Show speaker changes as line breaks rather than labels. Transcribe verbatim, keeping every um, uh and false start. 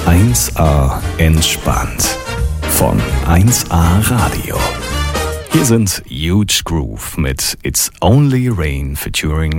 eins A entspannt von eins A Radio. Hier sind Huge Groove mit It's Only Rain featuring